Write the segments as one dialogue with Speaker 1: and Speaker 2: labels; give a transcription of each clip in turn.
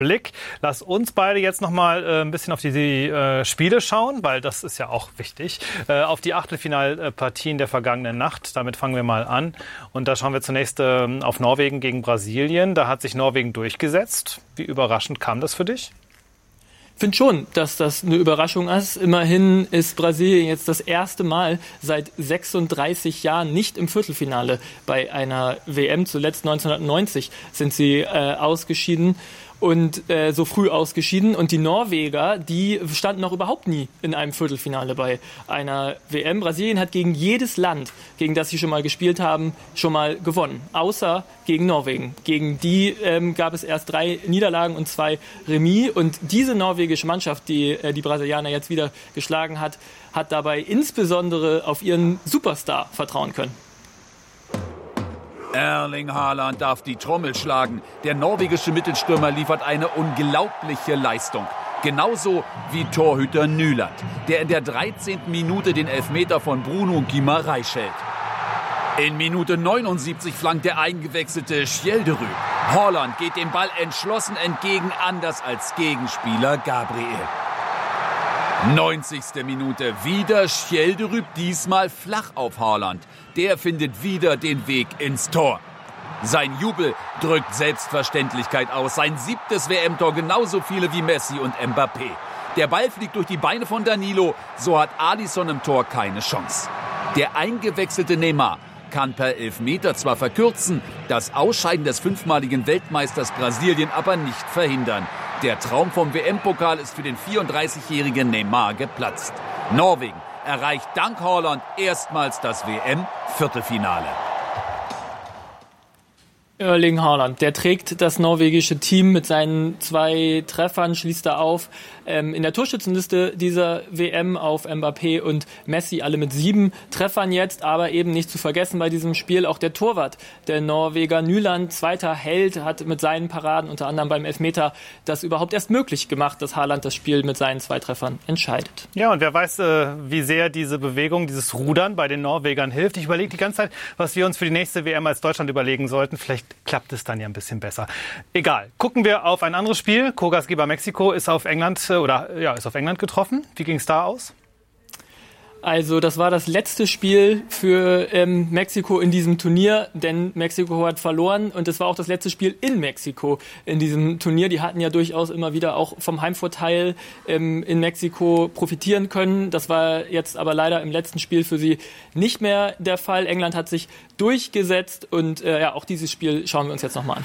Speaker 1: Blick. Lass uns beide jetzt noch mal ein bisschen auf die Spiele schauen, weil das ist ja auch wichtig. Auf die Achtelfinalpartien der vergangenen Nacht. Damit fangen wir mal an. Und da schauen wir zunächst auf Norwegen gegen Brasilien. Da hat sich Norwegen durchgesetzt. Wie überraschend kam das für dich?
Speaker 2: Ich finde schon, dass das eine Überraschung ist. Immerhin ist Brasilien jetzt das erste Mal seit 36 Jahren nicht im Viertelfinale bei einer WM. Zuletzt 1990 sind sie ausgeschieden. Und so früh ausgeschieden. Und die Norweger, die standen noch überhaupt nie in einem Viertelfinale bei einer WM. Brasilien hat gegen jedes Land, gegen das sie schon mal gespielt haben, schon mal gewonnen. Außer gegen Norwegen. Gegen die gab es erst 3 Niederlagen und 2 Remis. Und diese norwegische Mannschaft, die die Brasilianer jetzt wieder geschlagen hat, hat dabei insbesondere auf ihren Superstar vertrauen können.
Speaker 3: Erling Haaland darf die Trommel schlagen. Der norwegische Mittelstürmer liefert eine unglaubliche Leistung. Genauso wie Torhüter Nyland, der in der 13. Minute den Elfmeter von Bruno Guimarães hält. In Minute 79 flankt der eingewechselte Skjelderud. Haaland geht dem Ball entschlossen entgegen, anders als Gegenspieler Gabriel. 90. Minute, wieder Skjelderud, diesmal flach auf Haaland. Der findet wieder den Weg ins Tor. Sein Jubel drückt Selbstverständlichkeit aus. Sein 7. WM-Tor, genauso viele wie Messi und Mbappé. Der Ball fliegt durch die Beine von Danilo, so hat Alisson im Tor keine Chance. Der eingewechselte Neymar kann per Elfmeter zwar verkürzen, das Ausscheiden des 5-maligen Weltmeisters Brasilien aber nicht verhindern. Der Traum vom WM-Pokal ist für den 34-jährigen Neymar geplatzt. Norwegen erreicht dank Haaland erstmals das WM-Viertelfinale.
Speaker 2: Erling Haaland, der trägt das norwegische Team mit seinen 2 Treffern, schließt er auf. In der Torschützenliste dieser WM auf Mbappé und Messi, alle mit 7 Treffern jetzt, aber eben nicht zu vergessen bei diesem Spiel auch der Torwart, der Norweger Nyland, zweiter Held, hat mit seinen Paraden, unter anderem beim Elfmeter, das überhaupt erst möglich gemacht, dass Haaland das Spiel mit seinen 2 Treffern entscheidet.
Speaker 1: Ja, und wer weiß, wie sehr diese Bewegung, dieses Rudern bei den Norwegern hilft. Ich überlege die ganze Zeit, was wir uns für die nächste WM als Deutschland überlegen sollten. Vielleicht klappt es dann ja ein bisschen besser. Egal. Gucken wir auf ein anderes Spiel. Co-Gastgeber Mexiko ist auf England getroffen. Wie ging es da aus?
Speaker 2: Also das war das letzte Spiel für Mexiko in diesem Turnier, denn Mexiko hat verloren und es war auch das letzte Spiel in Mexiko in diesem Turnier. Die hatten ja durchaus immer wieder auch vom Heimvorteil in Mexiko profitieren können. Das war jetzt aber leider im letzten Spiel für sie nicht mehr der Fall. England hat sich durchgesetzt und auch dieses Spiel schauen wir uns jetzt nochmal an.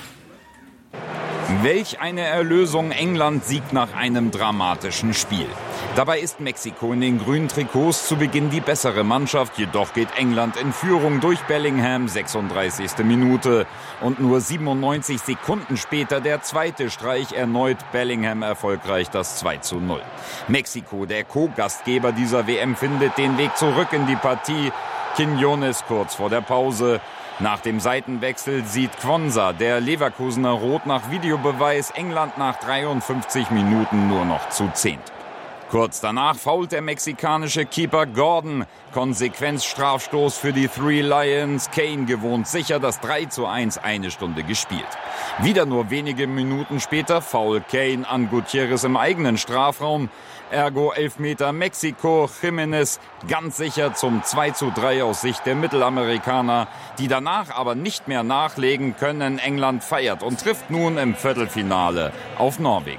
Speaker 4: Welch eine Erlösung, England siegt nach einem dramatischen Spiel. Dabei ist Mexiko in den grünen Trikots zu Beginn die bessere Mannschaft, jedoch geht England in Führung durch Bellingham, 36. Minute. Und nur 97 Sekunden später der zweite Streich, erneut Bellingham erfolgreich das 2:0. Mexiko, der Co-Gastgeber dieser WM, findet den Weg zurück in die Partie. Quiñones kurz vor der Pause. Nach dem Seitenwechsel sieht Quonsa, der Leverkusener, rot nach Videobeweis, England nach 53 Minuten nur noch zu 10. Kurz danach fault der mexikanische Keeper Gordon. Konsequenzstrafstoß für die Three Lions. Kane gewohnt sicher das 3:1, eine Stunde gespielt. Wieder nur wenige Minuten später Foul Kane an Gutierrez im eigenen Strafraum. Ergo Elfmeter Mexiko, Jiménez ganz sicher zum 2:3 aus Sicht der Mittelamerikaner, die danach aber nicht mehr nachlegen können. England feiert und trifft nun im Viertelfinale auf Norwegen.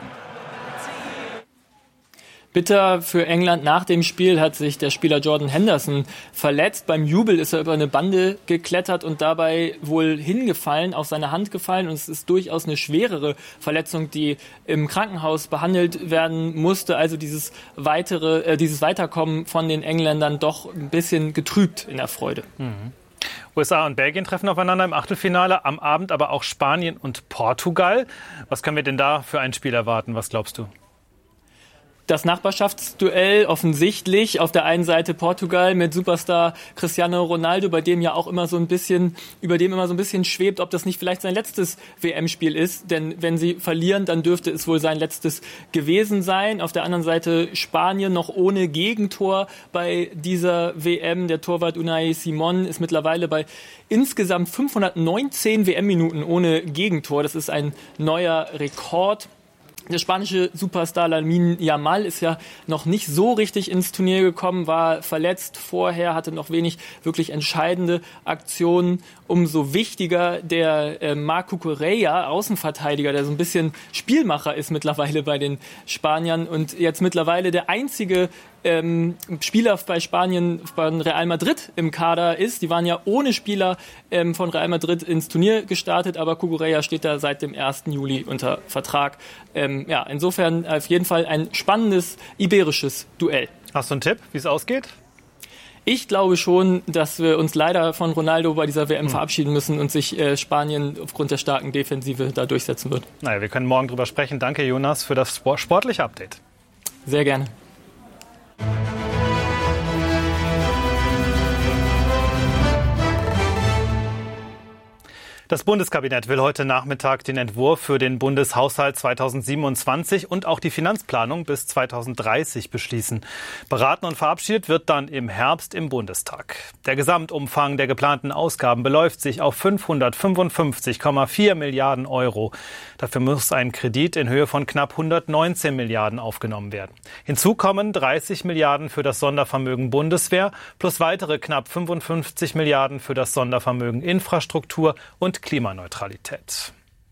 Speaker 2: Bitter für England, nach dem Spiel hat sich der Spieler Jordan Henderson verletzt. Beim Jubel ist er über eine Bande geklettert und dabei wohl hingefallen, auf seine Hand gefallen. Und es ist durchaus eine schwerere Verletzung, die im Krankenhaus behandelt werden musste. Also dieses Weiterkommen von den Engländern doch ein bisschen getrübt in der Freude.
Speaker 1: USA und Belgien treffen aufeinander im Achtelfinale, am Abend aber auch Spanien und Portugal. Was können wir denn da für ein Spiel erwarten? Was glaubst du?
Speaker 2: Das Nachbarschaftsduell offensichtlich. Auf der einen Seite Portugal mit Superstar Cristiano Ronaldo, über dem immer so ein bisschen schwebt, ob das nicht vielleicht sein letztes WM-Spiel ist. Denn wenn sie verlieren, dann dürfte es wohl sein letztes gewesen sein. Auf der anderen Seite Spanien noch ohne Gegentor bei dieser WM. Der Torwart Unai Simón ist mittlerweile bei insgesamt 519 WM-Minuten ohne Gegentor. Das ist ein neuer Rekord. Der spanische Superstar Lamine Yamal ist ja noch nicht so richtig ins Turnier gekommen, war verletzt vorher, hatte noch wenig wirklich entscheidende Aktionen. Umso wichtiger der Marc Cucurella, Außenverteidiger, der so ein bisschen Spielmacher ist mittlerweile bei den Spaniern und jetzt mittlerweile der einzige Spieler bei Spanien von Real Madrid im Kader ist. Die waren ja ohne Spieler von Real Madrid ins Turnier gestartet, aber Cucurella steht da seit dem 1. Juli unter Vertrag. Insofern auf jeden Fall ein spannendes iberisches Duell.
Speaker 1: Hast du einen Tipp, wie es ausgeht?
Speaker 2: Ich glaube schon, dass wir uns leider von Ronaldo bei dieser WM verabschieden müssen und sich Spanien aufgrund der starken Defensive da durchsetzen wird.
Speaker 1: Naja, wir können morgen drüber sprechen. Danke, Jonas, für das sportliche Update.
Speaker 2: Sehr gerne.
Speaker 1: Das Bundeskabinett will heute Nachmittag den Entwurf für den Bundeshaushalt 2027 und auch die Finanzplanung bis 2030 beschließen. Beraten und verabschiedet wird dann im Herbst im Bundestag. Der Gesamtumfang der geplanten Ausgaben beläuft sich auf 555,4 Milliarden Euro. Dafür muss ein Kredit in Höhe von knapp 119 Milliarden aufgenommen werden. Hinzu kommen 30 Milliarden für das Sondervermögen Bundeswehr plus weitere knapp 55 Milliarden für das Sondervermögen Infrastruktur und Klimaneutralität.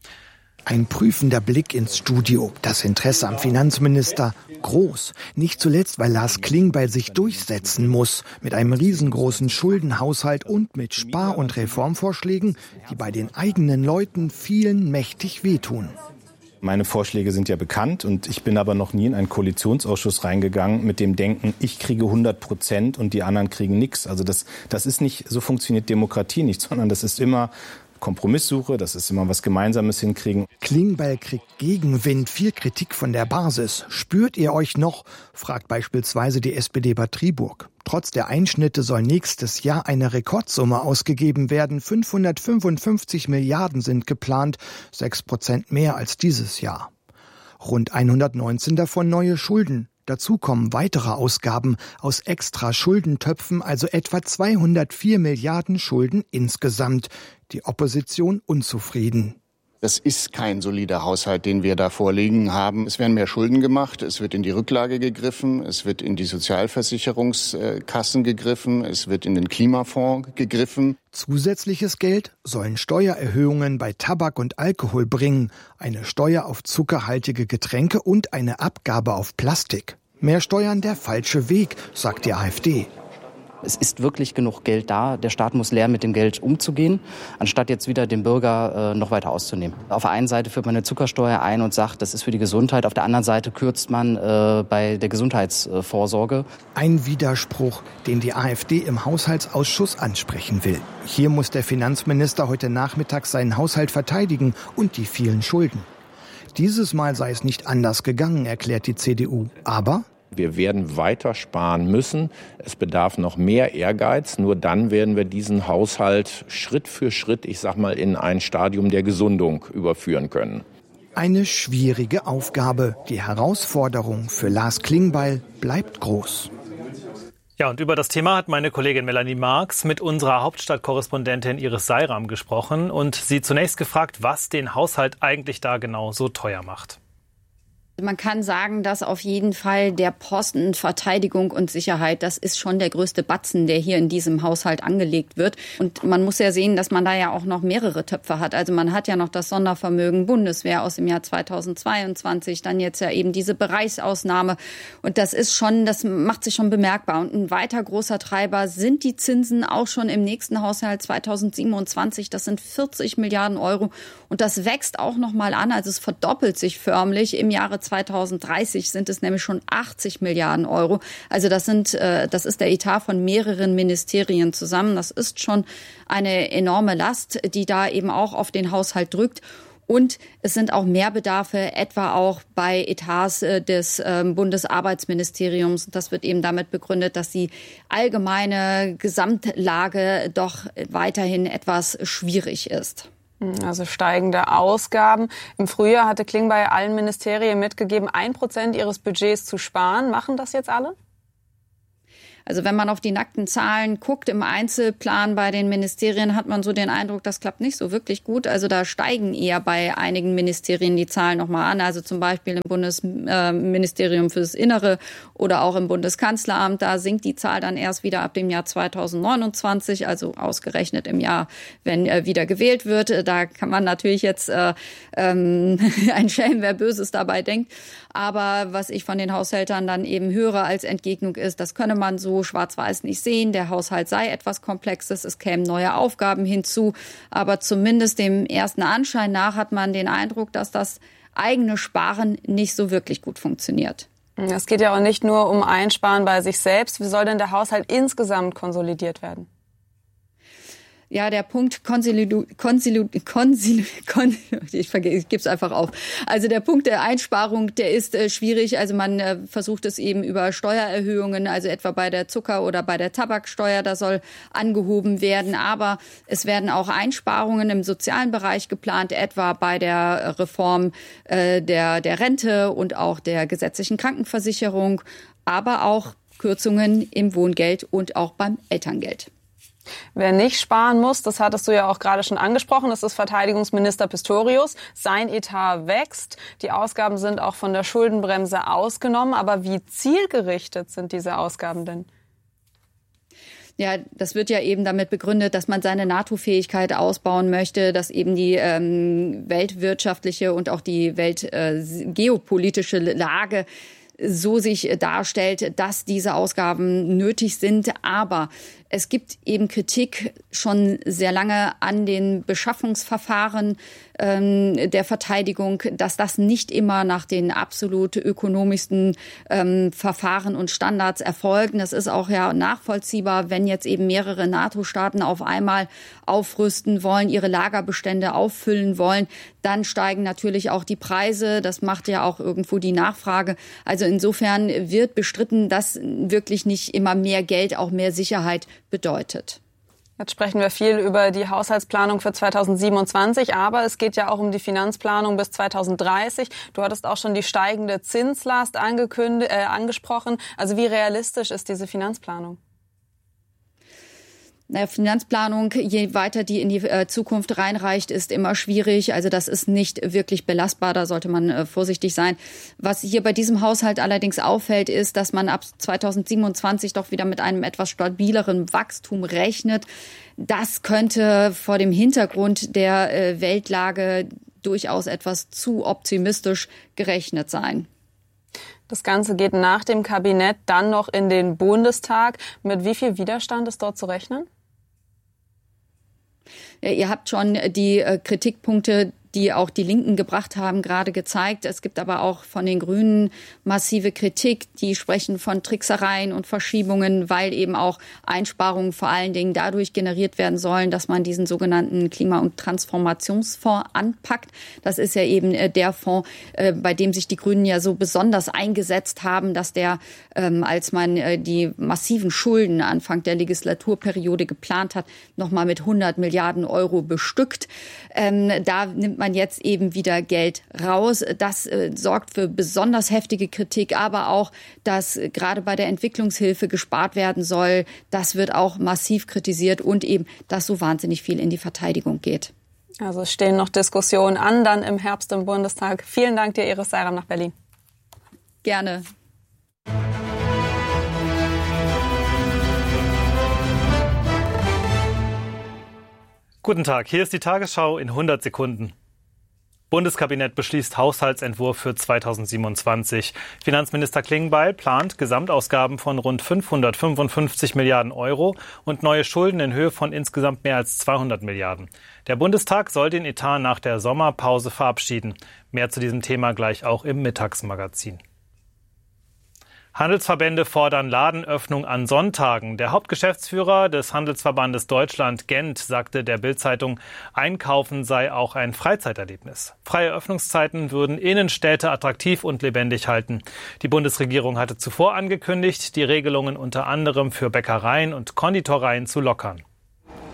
Speaker 5: Ein prüfender Blick ins Studio. Das Interesse am Finanzminister groß. Nicht zuletzt, weil Lars Klingbeil sich durchsetzen muss. Mit einem riesengroßen Schuldenhaushalt und mit Spar- und Reformvorschlägen, die bei den eigenen Leuten vielen mächtig wehtun.
Speaker 6: Meine Vorschläge sind ja bekannt und ich bin aber noch nie in einen Koalitionsausschuss reingegangen mit dem Denken, ich kriege 100% und die anderen kriegen nichts. Also das ist nicht, so funktioniert Demokratie nicht, sondern das ist immer Kompromisssuche, das ist immer was Gemeinsames hinkriegen.
Speaker 5: Klingbeil kriegt Gegenwind, viel Kritik von der Basis. Spürt ihr euch noch? Fragt beispielsweise die SPD Bad Triburg. Trotz der Einschnitte soll nächstes Jahr eine Rekordsumme ausgegeben werden. 555 Milliarden sind geplant, 6% mehr als dieses Jahr. Rund 119 davon neue Schulden. Dazu kommen weitere Ausgaben aus extra Schuldentöpfen, also etwa 204 Milliarden Schulden insgesamt. Die Opposition unzufrieden.
Speaker 7: Das ist kein solider Haushalt, den wir da vorliegen haben. Es werden mehr Schulden gemacht, es wird in die Rücklage gegriffen, es wird in die Sozialversicherungskassen gegriffen, es wird in den Klimafonds gegriffen.
Speaker 5: Zusätzliches Geld sollen Steuererhöhungen bei Tabak und Alkohol bringen, eine Steuer auf zuckerhaltige Getränke und eine Abgabe auf Plastik. Mehr Steuern der falsche Weg, sagt die AfD.
Speaker 8: Es ist wirklich genug Geld da. Der Staat muss lernen, mit dem Geld umzugehen, anstatt jetzt wieder den Bürger noch weiter auszunehmen. Auf der einen Seite führt man eine Zuckersteuer ein und sagt, das ist für die Gesundheit. Auf der anderen Seite kürzt man bei der Gesundheitsvorsorge.
Speaker 5: Ein Widerspruch, den die AfD im Haushaltsausschuss ansprechen will. Hier muss der Finanzminister heute Nachmittag seinen Haushalt verteidigen und die vielen Schulden. Dieses Mal sei es nicht anders gegangen, erklärt die CDU. Aber
Speaker 9: wir werden weiter sparen müssen. Es bedarf noch mehr Ehrgeiz. Nur dann werden wir diesen Haushalt Schritt für Schritt, ich sag mal, in ein Stadium der Gesundung überführen können.
Speaker 5: Eine schwierige Aufgabe. Die Herausforderung für Lars Klingbeil bleibt groß.
Speaker 1: Ja, und über das Thema hat meine Kollegin Melanie Marx mit unserer Hauptstadtkorrespondentin Iris Seiram gesprochen und sie zunächst gefragt, was den Haushalt eigentlich da genau so teuer macht.
Speaker 10: Man kann sagen, dass auf jeden Fall der Posten Verteidigung und Sicherheit, das ist schon der größte Batzen, der hier in diesem Haushalt angelegt wird. Und man muss ja sehen, dass man da ja auch noch mehrere Töpfe hat. Also man hat ja noch das Sondervermögen Bundeswehr aus dem Jahr 2022, dann jetzt ja eben diese Bereichsausnahme. Und das ist schon, das macht sich schon bemerkbar. Und ein weiter großer Treiber sind die Zinsen auch schon im nächsten Haushalt 2027. Das sind 40 Milliarden Euro. Und das wächst auch noch mal an. Also es verdoppelt sich förmlich. Im Jahre 2030 sind es nämlich schon 80 Milliarden Euro. Also das ist der Etat von mehreren Ministerien zusammen. Das ist schon eine enorme Last, die da eben auch auf den Haushalt drückt. Und es sind auch Mehrbedarfe, etwa auch bei Etats des Bundesarbeitsministeriums. Das wird eben damit begründet, dass die allgemeine Gesamtlage doch weiterhin etwas schwierig ist.
Speaker 11: Also steigende Ausgaben. Im Frühjahr hatte Klingbeil allen Ministerien mitgegeben, 1% ihres Budgets zu sparen. Machen das jetzt alle?
Speaker 10: Also wenn man auf die nackten Zahlen guckt, im Einzelplan bei den Ministerien hat man so den Eindruck, das klappt nicht so wirklich gut. Also da steigen eher bei einigen Ministerien die Zahlen nochmal an. Also zum Beispiel im Bundesministerium fürs Innere oder auch im Bundeskanzleramt. Da sinkt die Zahl dann erst wieder ab dem Jahr 2029, also ausgerechnet im Jahr, wenn wieder gewählt wird. Da kann man natürlich jetzt ein Schelm, wer Böses dabei denkt. Aber was ich von den Haushältern dann eben höre als Entgegnung ist, das könne man so schwarz-weiß nicht sehen. Der Haushalt sei etwas Komplexes, es kämen neue Aufgaben hinzu. Aber zumindest dem ersten Anschein nach hat man den Eindruck, dass das eigene Sparen nicht so wirklich gut funktioniert.
Speaker 11: Es geht ja auch nicht nur um Einsparen bei sich selbst. Wie soll denn der Haushalt insgesamt konsolidiert werden?
Speaker 10: Ja, der Punkt ich gebe es einfach auf. Also der Punkt der Einsparung, der ist schwierig. Also man versucht es eben über Steuererhöhungen, also etwa bei der Zucker- oder bei der Tabaksteuer, da soll angehoben werden. Aber es werden auch Einsparungen im sozialen Bereich geplant, etwa bei der Reform der Rente und auch der gesetzlichen Krankenversicherung, aber auch Kürzungen im Wohngeld und auch beim Elterngeld.
Speaker 11: Wer nicht sparen muss, das hattest du ja auch gerade schon angesprochen, das ist Verteidigungsminister Pistorius. Sein Etat wächst, die Ausgaben sind auch von der Schuldenbremse ausgenommen. Aber wie zielgerichtet sind diese Ausgaben denn?
Speaker 10: Ja, das wird ja eben damit begründet, dass man seine NATO-Fähigkeit ausbauen möchte, dass eben die weltwirtschaftliche und auch die geopolitische Lage so sich darstellt, dass diese Ausgaben nötig sind. Aber es gibt eben Kritik schon sehr lange an den Beschaffungsverfahren der Verteidigung, dass das nicht immer nach den absolut ökonomischsten Verfahren und Standards erfolgen. Das ist auch ja nachvollziehbar, wenn jetzt eben mehrere NATO-Staaten auf einmal aufrüsten wollen, ihre Lagerbestände auffüllen wollen, dann steigen natürlich auch die Preise. Das macht ja auch irgendwo die Nachfrage. Also insofern wird bestritten, dass wirklich nicht immer mehr Geld auch mehr Sicherheit bedeutet.
Speaker 11: Jetzt sprechen wir viel über die Haushaltsplanung für 2027, aber es geht ja auch um die Finanzplanung bis 2030. Du hattest auch schon die steigende Zinslast angesprochen. Also wie realistisch ist diese Finanzplanung?
Speaker 10: Finanzplanung, je weiter die in die Zukunft reinreicht, ist immer schwierig. Also das ist nicht wirklich belastbar, da sollte man vorsichtig sein. Was hier bei diesem Haushalt allerdings auffällt, ist, dass man ab 2027 doch wieder mit einem etwas stabileren Wachstum rechnet. Das könnte vor dem Hintergrund der Weltlage durchaus etwas zu optimistisch gerechnet sein.
Speaker 11: Das Ganze geht nach dem Kabinett dann noch in den Bundestag. Mit wie viel Widerstand ist dort zu rechnen?
Speaker 10: Ja, ihr habt schon die Kritikpunkte, die auch die Linken gebracht haben, gerade gezeigt. Es gibt aber auch von den Grünen massive Kritik. Die sprechen von Tricksereien und Verschiebungen, weil eben auch Einsparungen vor allen Dingen dadurch generiert werden sollen, dass man diesen sogenannten Klima- und Transformationsfonds anpackt. Das ist ja eben der Fonds, bei dem sich die Grünen ja so besonders eingesetzt haben, dass der, als man die massiven Schulden Anfang der Legislaturperiode geplant hat, nochmal mit 100 Milliarden Euro bestückt. Da nimmt man jetzt eben wieder Geld raus. Das sorgt für besonders heftige Kritik, aber auch, dass gerade bei der Entwicklungshilfe gespart werden soll. Das wird auch massiv kritisiert und eben, dass so wahnsinnig viel in die Verteidigung geht.
Speaker 11: Also es stehen noch Diskussionen an, dann im Herbst im Bundestag. Vielen Dank dir, Iris Seiram, nach Berlin.
Speaker 10: Gerne.
Speaker 1: Guten Tag, hier ist die Tagesschau in 100 Sekunden. Bundeskabinett beschließt Haushaltsentwurf für 2027. Finanzminister Klingbeil plant Gesamtausgaben von rund 555 Milliarden Euro und neue Schulden in Höhe von insgesamt mehr als 200 Milliarden. Der Bundestag soll den Etat nach der Sommerpause verabschieden. Mehr zu diesem Thema gleich auch im Mittagsmagazin. Handelsverbände fordern Ladenöffnung an Sonntagen. Der Hauptgeschäftsführer des Handelsverbandes Deutschland, Gent, sagte der Bild-Zeitung, Einkaufen sei auch ein Freizeiterlebnis. Freie Öffnungszeiten würden Innenstädte attraktiv und lebendig halten. Die Bundesregierung hatte zuvor angekündigt, die Regelungen unter anderem für Bäckereien und Konditoreien zu lockern.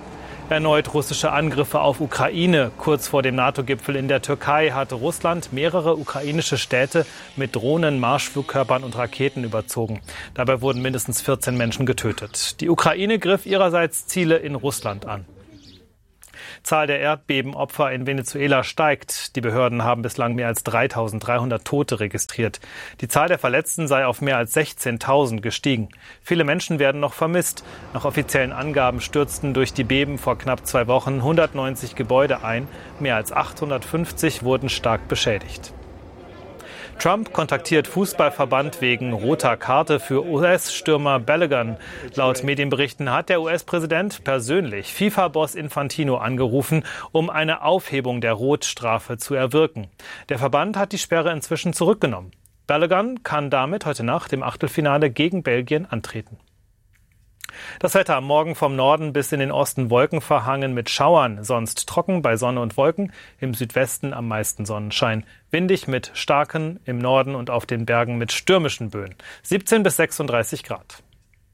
Speaker 1: Erneut russische Angriffe auf Ukraine. Kurz vor dem NATO-Gipfel in der Türkei hatte Russland mehrere ukrainische Städte mit Drohnen, Marschflugkörpern und Raketen überzogen. Dabei wurden mindestens 14 Menschen getötet. Die Ukraine griff ihrerseits Ziele in Russland an. Zahl der Erdbebenopfer in Venezuela steigt. Die Behörden haben bislang mehr als 3.300 Tote registriert. Die Zahl der Verletzten sei auf mehr als 16.000 gestiegen. Viele Menschen werden noch vermisst. Nach offiziellen Angaben stürzten durch die Beben vor knapp 2 Wochen 190 Gebäude ein. Mehr als 850 wurden stark beschädigt. Trump kontaktiert Fußballverband wegen roter Karte für US-Stürmer Balogun. Laut Medienberichten hat der US-Präsident persönlich FIFA-Boss Infantino angerufen, um eine Aufhebung der Rotstrafe zu erwirken. Der Verband hat die Sperre inzwischen zurückgenommen. Balogun kann damit heute Nacht im Achtelfinale gegen Belgien antreten. Das Wetter am Morgen vom Norden bis in den Osten wolkenverhangen mit Schauern, sonst trocken bei Sonne und Wolken, im Südwesten am meisten Sonnenschein. Windig mit starken, im Norden und auf den Bergen mit stürmischen Böen. 17 bis 36 Grad.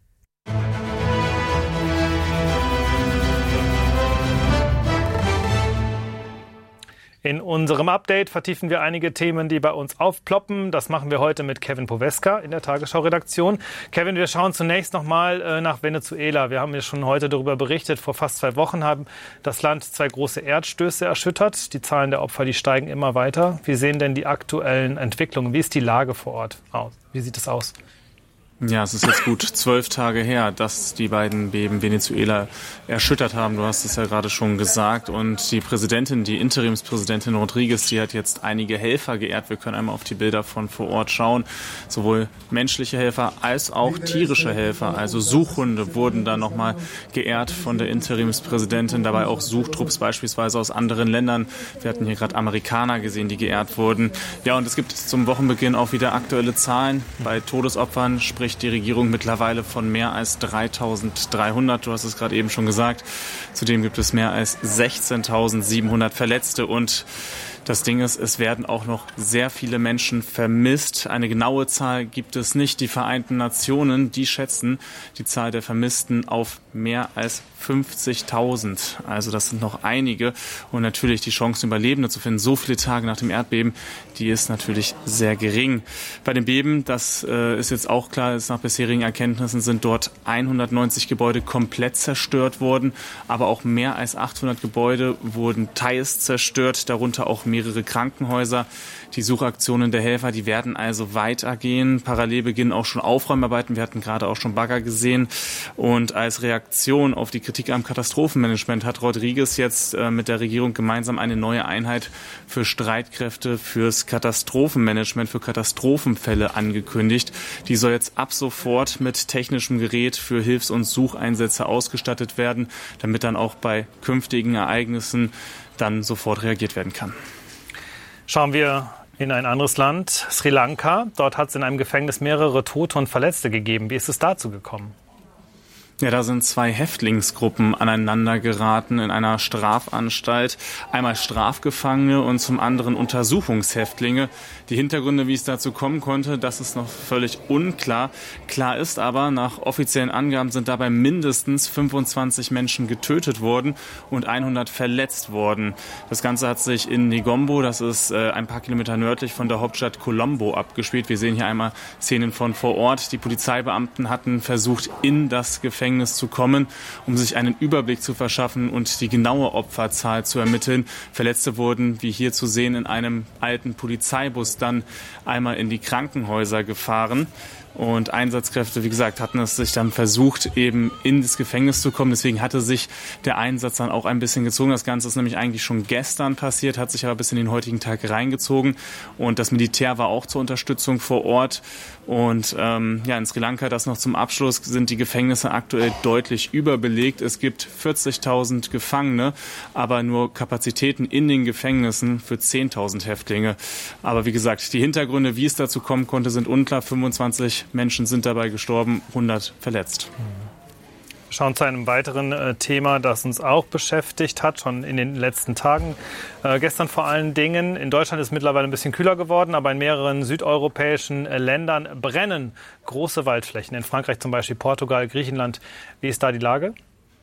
Speaker 1: In unserem Update vertiefen wir einige Themen, die bei uns aufploppen. Das machen wir heute mit Kevin Poweska in der Tagesschau-Redaktion. Kevin, wir schauen zunächst nochmal nach Venezuela. Wir haben ja schon heute darüber berichtet. Vor fast 2 Wochen haben das Land 2 große Erdstöße erschüttert. Die Zahlen der Opfer, die steigen immer weiter. Wie sehen denn die aktuellen Entwicklungen? Wie ist die Lage vor Ort aus? Wie sieht es aus?
Speaker 12: Ja, es ist jetzt gut 12 Tage her, dass die beiden Beben Venezuela erschüttert haben. Du hast es ja gerade schon gesagt. Und die Präsidentin, die Interimspräsidentin Rodriguez, die hat jetzt einige Helfer geehrt. Wir können einmal auf die Bilder von vor Ort schauen. Sowohl menschliche Helfer als auch tierische Helfer, also Suchhunde, wurden dann nochmal geehrt von der Interimspräsidentin. Dabei auch Suchtrupps beispielsweise aus anderen Ländern. Wir hatten hier gerade Amerikaner gesehen, die geehrt wurden. Ja, und es gibt zum Wochenbeginn auch wieder aktuelle Zahlen. Bei Todesopfern spricht die Regierung mittlerweile von mehr als 3.300. Du hast es gerade eben schon gesagt. Zudem gibt es mehr als 16.700 Verletzte. Und das Ding ist, es werden auch noch sehr viele Menschen vermisst. Eine genaue Zahl gibt es nicht. Die Vereinten Nationen, die schätzen die Zahl der Vermissten auf mehr als 50.000. Also das sind noch einige. Und natürlich die Chance, Überlebende zu finden, so viele Tage nach dem Erdbeben, die ist natürlich sehr gering. Bei dem Beben, das ist jetzt auch klar, ist nach bisherigen Erkenntnissen, sind dort 190 Gebäude komplett zerstört worden. Aber auch mehr als 800 Gebäude wurden teils zerstört, darunter auch mehrere Krankenhäuser. Die Suchaktionen der Helfer, die werden also weitergehen. Parallel beginnen auch schon Aufräumarbeiten. Wir hatten gerade auch schon Bagger gesehen. Und als Reaktion auf die Kritik am Katastrophenmanagement hat Rodriguez jetzt mit der Regierung gemeinsam eine neue Einheit für Streitkräfte fürs Katastrophenmanagement, für Katastrophenfälle angekündigt. Die soll jetzt ab sofort mit technischem Gerät für Hilfs- und Sucheinsätze ausgestattet werden, damit dann auch bei künftigen Ereignissen dann sofort reagiert werden kann.
Speaker 1: Schauen wir in ein anderes Land, Sri Lanka. Dort hat es in einem Gefängnis mehrere Tote und Verletzte gegeben. Wie ist es dazu gekommen?
Speaker 12: Ja, da sind 2 Häftlingsgruppen aneinander geraten in einer Strafanstalt. Einmal Strafgefangene und zum anderen Untersuchungshäftlinge. Die Hintergründe, wie es dazu kommen konnte, das ist noch völlig unklar. Klar ist aber, nach offiziellen Angaben sind dabei mindestens 25 Menschen getötet worden und 100 verletzt worden. Das Ganze hat sich in Negombo, das ist ein paar Kilometer nördlich von der Hauptstadt Colombo, abgespielt. Wir sehen hier einmal Szenen von vor Ort. Die Polizeibeamten hatten versucht, in das Gefängnis zu kommen, um sich einen Überblick zu verschaffen und die genaue Opferzahl zu ermitteln. Verletzte wurden, wie hier zu sehen, in einem alten Polizeibus dann einmal in die Krankenhäuser gefahren. Und Einsatzkräfte, wie gesagt, hatten es sich dann versucht, eben in das Gefängnis zu kommen. Deswegen hatte sich der Einsatz dann auch ein bisschen gezogen. Das Ganze ist nämlich eigentlich schon gestern passiert, hat sich aber bis in den heutigen Tag reingezogen. Und das Militär war auch zur Unterstützung vor Ort. Und in Sri Lanka, das noch zum Abschluss, sind die Gefängnisse aktuell deutlich überbelegt. Es gibt 40.000 Gefangene, aber nur Kapazitäten in den Gefängnissen für 10.000 Häftlinge. Aber wie gesagt, die Hintergründe, wie es dazu kommen konnte, sind unklar. 25 Menschen sind dabei gestorben, 100 verletzt.
Speaker 1: Wir schauen zu einem weiteren Thema, das uns auch beschäftigt hat, schon in den letzten Tagen. Gestern vor allen Dingen. In Deutschland ist es mittlerweile ein bisschen kühler geworden, aber in mehreren südeuropäischen Ländern brennen große Waldflächen. In Frankreich zum Beispiel, Portugal, Griechenland. Wie ist da die Lage?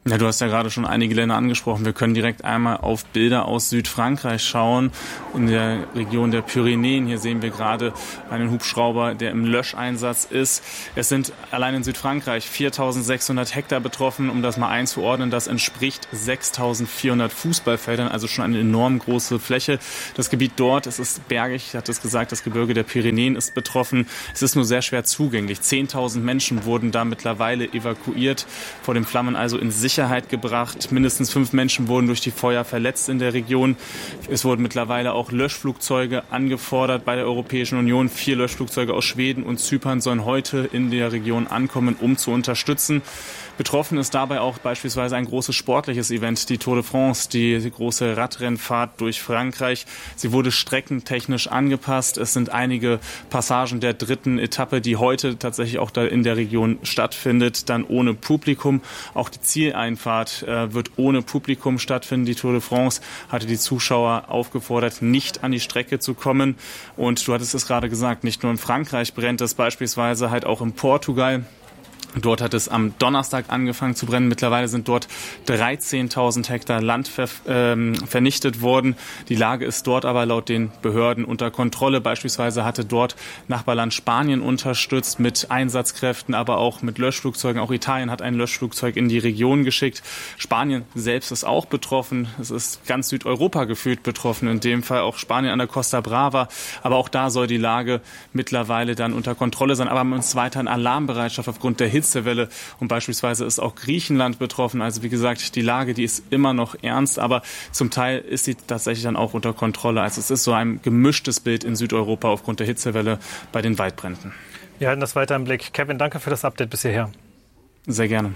Speaker 12: Ja, du hast ja gerade schon einige Länder angesprochen. Wir können direkt einmal auf Bilder aus Südfrankreich schauen. In der Region der Pyrenäen. Hier sehen wir gerade einen Hubschrauber, der im Löscheinsatz ist. Es sind allein in Südfrankreich 4.600 Hektar betroffen. Um das mal einzuordnen, das entspricht 6.400 Fußballfeldern, also schon eine enorm große Fläche. Das Gebiet dort, es ist bergig, ich hatte es gesagt, das Gebirge der Pyrenäen ist betroffen. Es ist nur sehr schwer zugänglich. 10.000 Menschen wurden da mittlerweile evakuiert, vor den Flammen also in Sicherheit gebracht. Mindestens 5 Menschen wurden durch die Feuer verletzt in der Region. Es wurden mittlerweile auch Löschflugzeuge angefordert bei der Europäischen Union. 4 Löschflugzeuge aus Schweden und Zypern sollen heute in der Region ankommen, um zu unterstützen. Betroffen ist dabei auch beispielsweise ein großes sportliches Event, die Tour de France, die große Radrennfahrt durch Frankreich. Sie wurde streckentechnisch angepasst. Es sind einige Passagen der 3. Etappe, die heute tatsächlich auch da in der Region stattfindet, dann ohne Publikum. Auch die Zieleinfahrt wird ohne Publikum stattfinden. Die Tour de France hatte die Zuschauer aufgefordert, nicht an die Strecke zu kommen. Und du hattest es gerade gesagt, nicht nur in Frankreich brennt es, beispielsweise halt auch in Portugal. Dort hat es am Donnerstag angefangen zu brennen. Mittlerweile sind dort 13.000 Hektar Land vernichtet worden. Die Lage ist dort aber laut den Behörden unter Kontrolle. Beispielsweise hatte dort Nachbarland Spanien unterstützt mit Einsatzkräften, aber auch mit Löschflugzeugen. Auch Italien hat ein Löschflugzeug in die Region geschickt. Spanien selbst ist auch betroffen. Es ist ganz Südeuropa gefühlt betroffen. In dem Fall auch Spanien an der Costa Brava. Aber auch da soll die Lage mittlerweile dann unter Kontrolle sein. Aber man ist weiter in Alarmbereitschaft aufgrund der Hitzewelle und beispielsweise ist auch Griechenland betroffen. Also wie gesagt, die Lage, die ist immer noch ernst, aber zum Teil ist sie tatsächlich dann auch unter Kontrolle. Also es ist so ein gemischtes Bild in Südeuropa aufgrund der Hitzewelle bei den Waldbränden.
Speaker 1: Wir halten das weiter im Blick. Kevin, danke für das Update bis hierher.
Speaker 12: Sehr gerne.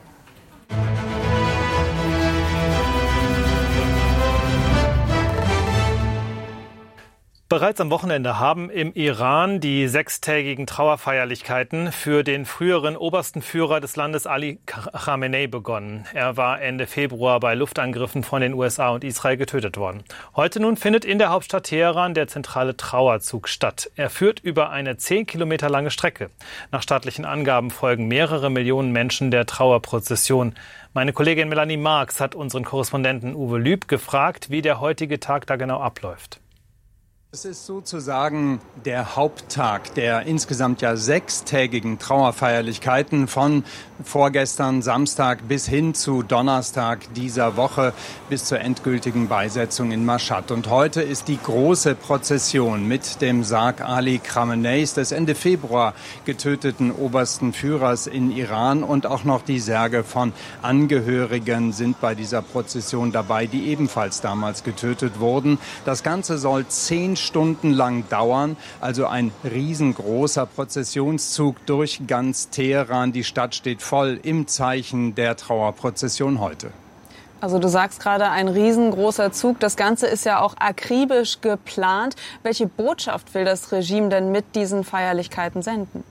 Speaker 1: Bereits am Wochenende haben im Iran die 6-tägigen Trauerfeierlichkeiten für den früheren obersten Führer des Landes Ali Khamenei begonnen. Er war Ende Februar bei Luftangriffen von den USA und Israel getötet worden. Heute nun findet in der Hauptstadt Teheran der zentrale Trauerzug statt. Er führt über eine 10 Kilometer lange Strecke. Nach staatlichen Angaben folgen mehrere Millionen Menschen der Trauerprozession. Meine Kollegin Melanie Marx hat unseren Korrespondenten Uwe Lüb gefragt, wie der heutige Tag da genau abläuft.
Speaker 13: Es ist sozusagen der Haupttag der insgesamt ja 6-tägigen Trauerfeierlichkeiten von vorgestern Samstag bis hin zu Donnerstag dieser Woche bis zur endgültigen Beisetzung in Mashhad. Und heute ist die große Prozession mit dem Sarg Ali Khameneis, des Ende Februar getöteten obersten Führers in Iran, und auch noch die Särge von Angehörigen sind bei dieser Prozession dabei, die ebenfalls damals getötet wurden. Das Ganze soll 10 Stunden lang dauern, also ein riesengroßer Prozessionszug durch ganz Teheran. Die Stadt steht voll im Zeichen der Trauerprozession heute.
Speaker 11: Also du sagst gerade, ein riesengroßer Zug. Das Ganze ist ja auch akribisch geplant. Welche Botschaft will das Regime denn mit diesen Feierlichkeiten senden?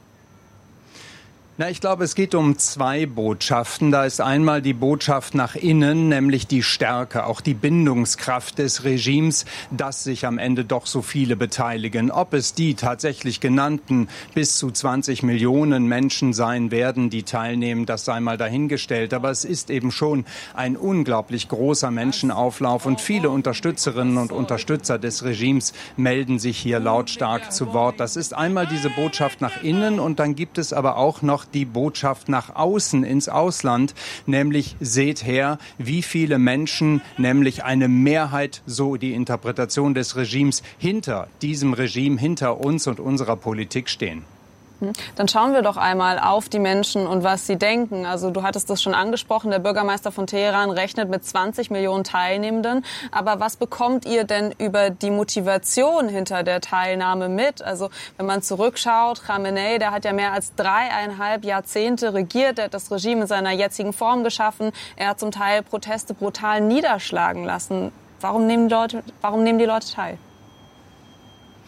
Speaker 13: Na, ich glaube, es geht um 2 Botschaften. Da ist einmal die Botschaft nach innen, nämlich die Stärke, auch die Bindungskraft des Regimes, dass sich am Ende doch so viele beteiligen. Ob es die tatsächlich genannten bis zu 20 Millionen Menschen sein werden, die teilnehmen, das sei mal dahingestellt. Aber es ist eben schon ein unglaublich großer Menschenauflauf, und viele Unterstützerinnen und Unterstützer des Regimes melden sich hier lautstark zu Wort. Das ist einmal diese Botschaft nach innen, und dann gibt es aber auch noch die Botschaft nach außen ins Ausland, nämlich seht her, wie viele Menschen, nämlich eine Mehrheit, so die Interpretation des Regimes, hinter diesem Regime, hinter uns und unserer Politik stehen.
Speaker 11: Dann schauen wir doch einmal auf die Menschen und was sie denken. Also du hattest das schon angesprochen, der Bürgermeister von Teheran rechnet mit 20 Millionen Teilnehmenden. Aber was bekommt ihr denn über die Motivation hinter der Teilnahme mit? Also wenn man zurückschaut, Khamenei, der hat ja mehr als 3,5 Jahrzehnte regiert, er hat das Regime in seiner jetzigen Form geschaffen. Er hat zum Teil Proteste brutal niederschlagen lassen. Warum nehmen die Leute teil?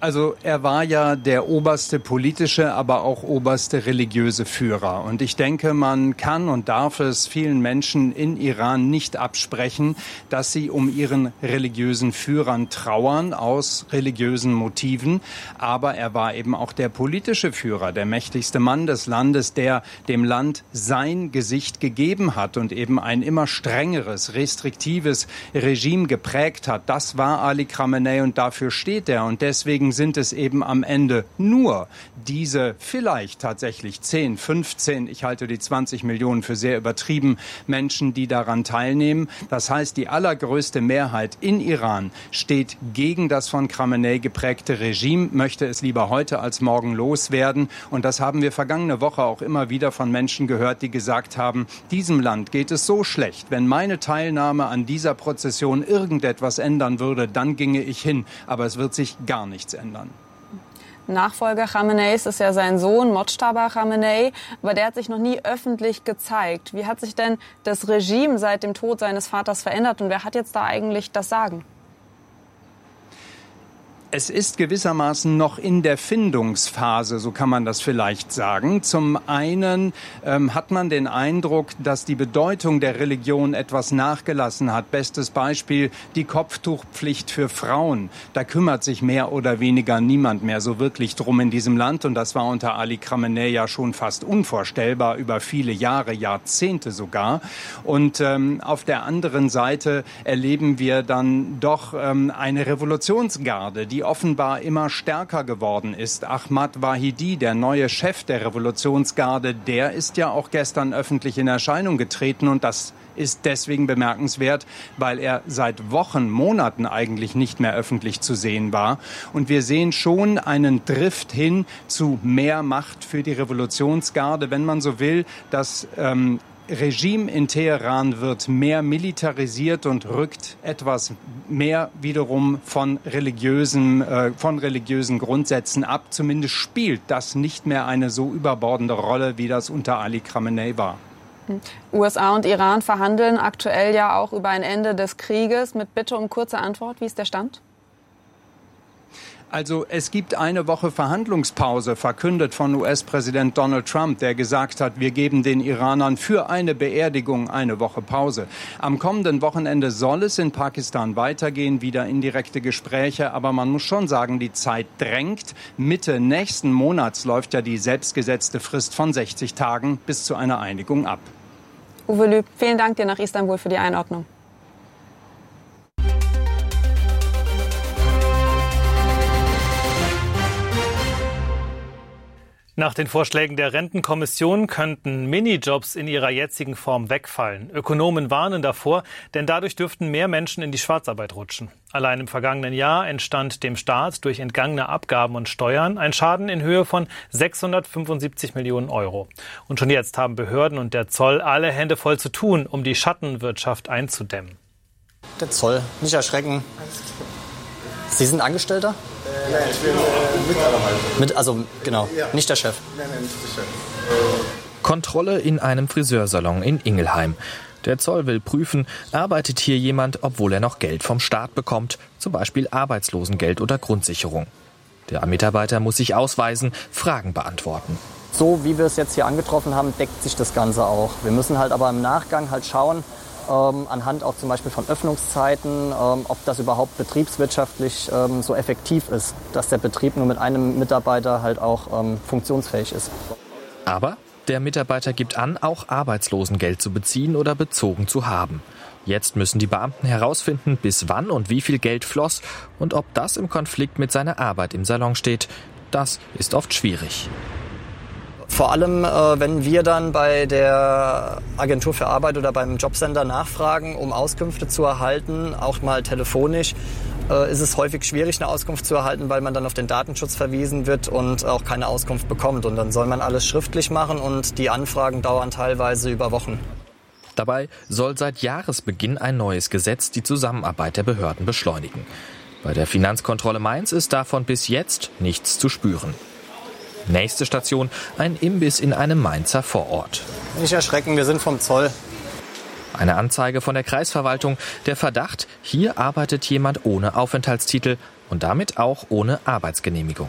Speaker 13: Also er war ja der oberste politische, aber auch oberste religiöse Führer. Und ich denke, man kann und darf es vielen Menschen in Iran nicht absprechen, dass sie um ihren religiösen Führern trauern aus religiösen Motiven. Aber er war eben auch der politische Führer, der mächtigste Mann des Landes, der dem Land sein Gesicht gegeben hat und eben ein immer strengeres, restriktives Regime geprägt hat. Das war Ali Khamenei und dafür steht er. Und deswegen sind es eben am Ende nur diese vielleicht tatsächlich 10, 15, ich halte die 20 Millionen für sehr übertrieben, Menschen, die daran teilnehmen. Das heißt, die allergrößte Mehrheit in Iran steht gegen das von Khamenei geprägte Regime, möchte es lieber heute als morgen loswerden. Und das haben wir vergangene Woche auch immer wieder von Menschen gehört, die gesagt haben, diesem Land geht es so schlecht. Wenn meine Teilnahme an dieser Prozession irgendetwas ändern würde, dann ginge ich hin. Aber es wird sich gar nichts ändern.
Speaker 11: Nachfolger Khameneis ist ja sein Sohn Mojtaba Khamenei, aber der hat sich noch nie öffentlich gezeigt. Wie hat sich denn das Regime seit dem Tod seines Vaters verändert und wer hat jetzt da eigentlich das Sagen?
Speaker 13: Es ist gewissermaßen noch in der Findungsphase, so kann man das vielleicht sagen. Zum einen hat man den Eindruck, dass die Bedeutung der Religion etwas nachgelassen hat. Bestes Beispiel die Kopftuchpflicht für Frauen. Da kümmert sich mehr oder weniger niemand mehr so wirklich drum in diesem Land. Und das war unter Ali Khamenei ja schon fast unvorstellbar, über viele Jahre, Jahrzehnte sogar. Und auf der anderen Seite erleben wir dann doch eine Revolutionsgarde, die offenbar immer stärker geworden ist. Ahmad Wahidi, der neue Chef der Revolutionsgarde, der ist ja auch gestern öffentlich in Erscheinung getreten und das ist deswegen bemerkenswert, weil er seit Wochen, Monaten eigentlich nicht mehr öffentlich zu sehen war. Und wir sehen schon einen Drift hin zu mehr Macht für die Revolutionsgarde, wenn man so will, dass Regime in Teheran wird mehr militarisiert und rückt etwas mehr wiederum von religiösen Grundsätzen ab. Zumindest spielt das nicht mehr eine so überbordende Rolle, wie das unter Ali Khamenei war.
Speaker 11: USA und Iran verhandeln aktuell ja auch über ein Ende des Krieges. Mit Bitte um kurze Antwort, wie ist der Stand?
Speaker 13: Also es gibt eine Woche Verhandlungspause, verkündet von US-Präsident Donald Trump, der gesagt hat, wir geben den Iranern für eine Beerdigung eine Woche Pause. Am kommenden Wochenende soll es in Pakistan weitergehen, wieder indirekte Gespräche. Aber man muss schon sagen, die Zeit drängt. Mitte nächsten Monats läuft ja die selbstgesetzte Frist von 60 Tagen bis zu einer Einigung ab.
Speaker 11: Uwe Lüb, vielen Dank dir nach Istanbul für die Einordnung.
Speaker 1: Nach den Vorschlägen der Rentenkommission könnten Minijobs in ihrer jetzigen Form wegfallen. Ökonomen warnen davor, denn dadurch dürften mehr Menschen in die Schwarzarbeit rutschen. Allein im vergangenen Jahr entstand dem Staat durch entgangene Abgaben und Steuern ein Schaden in Höhe von 675 Millionen Euro. Und schon jetzt haben Behörden und der Zoll alle Hände voll zu tun, um die Schattenwirtschaft einzudämmen.
Speaker 14: Der Zoll, nicht erschrecken. Sie sind Angestellter?
Speaker 15: Nein, ich bin Mitarbeiter.
Speaker 14: Also genau, nicht der Chef.
Speaker 15: Nein, nicht der Chef.
Speaker 16: Kontrolle in einem Friseursalon in Ingelheim. Der Zoll will prüfen, arbeitet hier jemand, obwohl er noch Geld vom Staat bekommt, zum Beispiel Arbeitslosengeld oder Grundsicherung. Der Mitarbeiter muss sich ausweisen, Fragen beantworten.
Speaker 14: So wie wir es jetzt hier angetroffen haben, deckt sich das Ganze auch. Wir müssen halt aber im Nachgang halt schauen, anhand auch zum Beispiel von Öffnungszeiten, ob das überhaupt betriebswirtschaftlich so effektiv ist, dass der Betrieb nur mit einem Mitarbeiter halt auch funktionsfähig ist.
Speaker 16: Aber der Mitarbeiter gibt an, auch Arbeitslosengeld zu beziehen oder bezogen zu haben. Jetzt müssen die Beamten herausfinden, bis wann und wie viel Geld floss und ob das im Konflikt mit seiner Arbeit im Salon steht. Das ist oft schwierig.
Speaker 14: Vor allem, wenn wir dann bei der Agentur für Arbeit oder beim Jobcenter nachfragen, um Auskünfte zu erhalten, auch mal telefonisch, ist es häufig schwierig, eine Auskunft zu erhalten, weil man dann auf den Datenschutz verwiesen wird und auch keine Auskunft bekommt. Und dann soll man alles schriftlich machen und die Anfragen dauern teilweise über Wochen.
Speaker 16: Dabei soll seit Jahresbeginn ein neues Gesetz die Zusammenarbeit der Behörden beschleunigen. Bei der Finanzkontrolle Mainz ist davon bis jetzt nichts zu spüren. Nächste Station, ein Imbiss in einem Mainzer Vorort.
Speaker 14: Nicht erschrecken, wir sind vom Zoll.
Speaker 16: Eine Anzeige von der Kreisverwaltung. Der Verdacht, hier arbeitet jemand ohne Aufenthaltstitel. Und damit auch ohne Arbeitsgenehmigung.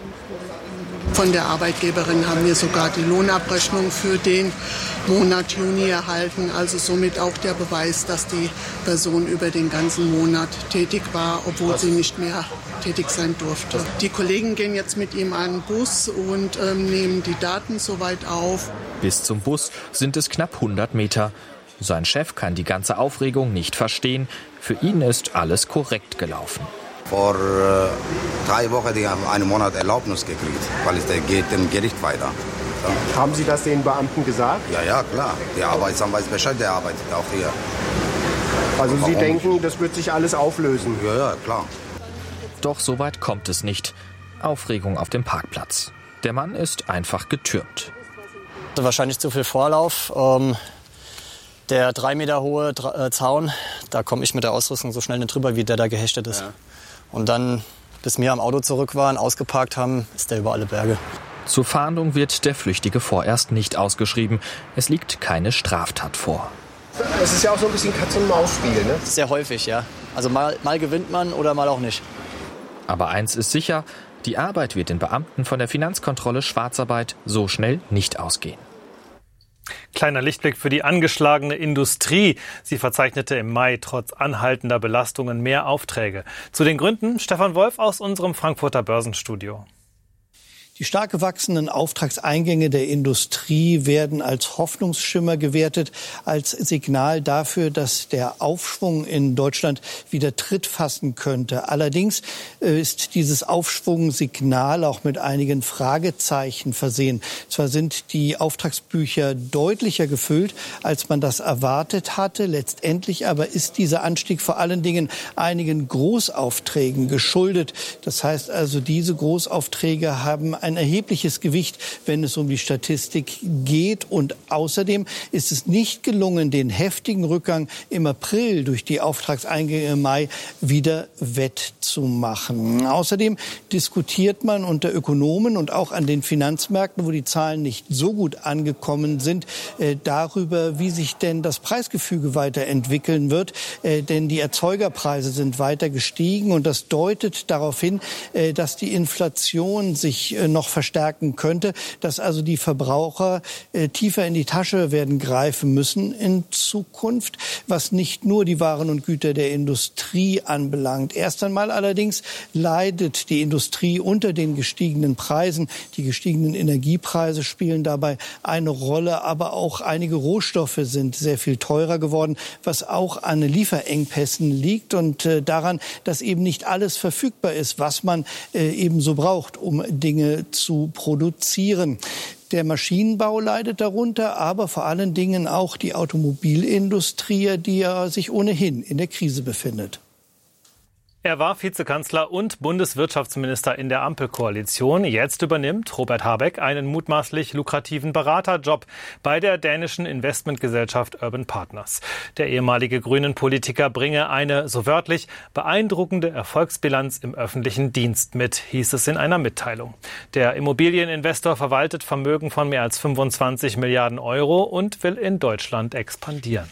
Speaker 17: Von der Arbeitgeberin haben wir sogar die Lohnabrechnung für den Monat Juni erhalten. Also somit auch der Beweis, dass die Person über den ganzen Monat tätig war, obwohl sie nicht mehr tätig sein durfte. Die Kollegen gehen jetzt mit ihm an den Bus und nehmen die Daten soweit auf.
Speaker 16: Bis zum Bus sind es knapp 100 Meter. Sein Chef kann die ganze Aufregung nicht verstehen. Für ihn ist alles korrekt gelaufen.
Speaker 18: Vor 3 Wochen, die haben einen Monat Erlaubnis gekriegt, weil es geht im Gericht weiter.
Speaker 15: Ja. Haben Sie das den Beamten gesagt?
Speaker 18: Ja, klar. Der Arbeitsamt weiß Bescheid, der arbeitet auch hier.
Speaker 15: Also Sie denken, das wird sich alles auflösen?
Speaker 18: Ja, klar.
Speaker 16: Doch so weit kommt es nicht. Aufregung auf dem Parkplatz. Der Mann ist einfach getürmt.
Speaker 14: Wahrscheinlich zu viel Vorlauf. Der 3 Meter hohe Zaun, da komme ich mit der Ausrüstung so schnell nicht drüber, wie der da gehechtet ist. Ja. Und dann, bis wir am Auto zurück waren, ausgeparkt haben, ist der über alle Berge.
Speaker 16: Zur Fahndung wird der Flüchtige vorerst nicht ausgeschrieben. Es liegt keine Straftat vor.
Speaker 15: Es ist ja auch so ein bisschen Katz-und-Maus-Spiel, ne?
Speaker 14: Sehr häufig, ja. Also mal gewinnt man oder mal auch nicht.
Speaker 16: Aber eins ist sicher, die Arbeit wird den Beamten von der Finanzkontrolle Schwarzarbeit so schnell nicht ausgehen.
Speaker 1: Kleiner Lichtblick für die angeschlagene Industrie. Sie verzeichnete im Mai trotz anhaltender Belastungen mehr Aufträge. Zu den Gründen Stefan Wolf aus unserem Frankfurter Börsenstudio.
Speaker 19: Die stark gewachsenen Auftragseingänge der Industrie werden als Hoffnungsschimmer gewertet, als Signal dafür, dass der Aufschwung in Deutschland wieder Tritt fassen könnte. Allerdings ist dieses Aufschwungsignal auch mit einigen Fragezeichen versehen. Zwar sind die Auftragsbücher deutlicher gefüllt, als man das erwartet hatte. Letztendlich aber ist dieser Anstieg vor allen Dingen einigen Großaufträgen geschuldet. Das heißt also, diese Großaufträge haben ein erhebliches Gewicht, wenn es um die Statistik geht. Und außerdem ist es nicht gelungen, den heftigen Rückgang im April durch die Auftragseingänge im Mai wieder wettzumachen. Außerdem diskutiert man unter Ökonomen und auch an den Finanzmärkten, wo die Zahlen nicht so gut angekommen sind, darüber, wie sich denn das Preisgefüge weiterentwickeln wird. Denn die Erzeugerpreise sind weiter gestiegen und das deutet darauf hin, dass die Inflation sich noch verstärken könnte, dass also die Verbraucher tiefer in die Tasche werden greifen müssen in Zukunft, was nicht nur die Waren und Güter der Industrie anbelangt. Erst einmal allerdings leidet die Industrie unter den gestiegenen Preisen. Die gestiegenen Energiepreise spielen dabei eine Rolle, aber auch einige Rohstoffe sind sehr viel teurer geworden, was auch an Lieferengpässen liegt und daran, dass eben nicht alles verfügbar ist, was man eben so braucht, um Dinge zu produzieren. Der Maschinenbau leidet darunter, aber vor allen Dingen auch die Automobilindustrie, die ja sich ohnehin in der Krise befindet.
Speaker 1: Er war Vizekanzler und Bundeswirtschaftsminister in der Ampelkoalition. Jetzt übernimmt Robert Habeck einen mutmaßlich lukrativen Beraterjob bei der dänischen Investmentgesellschaft Urban Partners. Der ehemalige Grünen-Politiker bringe eine, so wörtlich, beeindruckende Erfolgsbilanz im öffentlichen Dienst mit, hieß es in einer Mitteilung. Der Immobilieninvestor verwaltet Vermögen von mehr als 25 Milliarden Euro und will in Deutschland expandieren.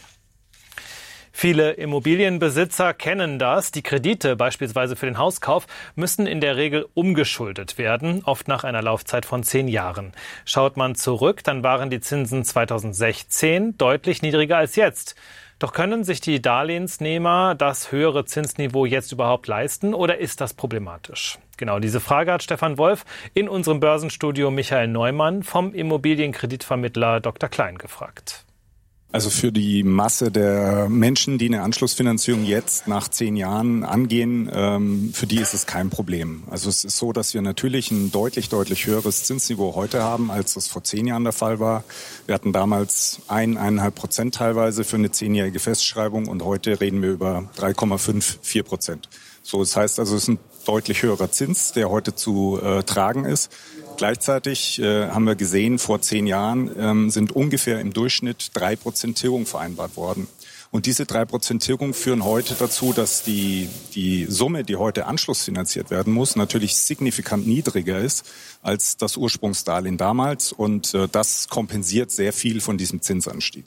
Speaker 1: Viele Immobilienbesitzer kennen das. Die Kredite, beispielsweise für den Hauskauf, müssen in der Regel umgeschuldet werden, oft nach einer Laufzeit von 10 Jahren. Schaut man zurück, dann waren die Zinsen 2016 deutlich niedriger als jetzt. Doch können sich die Darlehensnehmer das höhere Zinsniveau jetzt überhaupt leisten oder ist das problematisch? Genau diese Frage hat Stefan Wolf in unserem Börsenstudio Michael Neumann vom Immobilienkreditvermittler Dr. Klein gefragt.
Speaker 20: Also für die Masse der Menschen, die eine Anschlussfinanzierung jetzt nach 10 Jahren angehen, für die ist es kein Problem. Also es ist so, dass wir natürlich ein deutlich höheres Zinsniveau heute haben, als das vor 10 Jahren der Fall war. Wir hatten damals 1,5% teilweise für eine 10-jährige Festschreibung und heute reden wir über 3,5-4%. So, das heißt also, es ist ein deutlich höherer Zins, der heute zu tragen ist. Gleichzeitig haben wir gesehen, vor 10 Jahren sind ungefähr im Durchschnitt 3% Tilgung vereinbart worden. Und diese 3% Tilgung führen heute dazu, dass die Summe, die heute anschlussfinanziert werden muss, natürlich signifikant niedriger ist als das Ursprungsdarlehen damals. Und das kompensiert sehr viel von diesem Zinsanstieg.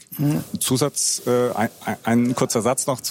Speaker 20: Ein kurzer Satz noch,